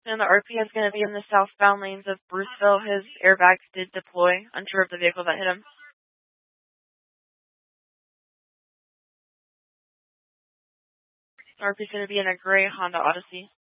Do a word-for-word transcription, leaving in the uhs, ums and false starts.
And the R P is going to be in the southbound lanes of Bruceville. His airbags did deploy. Unsure of the vehicle that hit him. R P is going to be in a gray Honda Odyssey.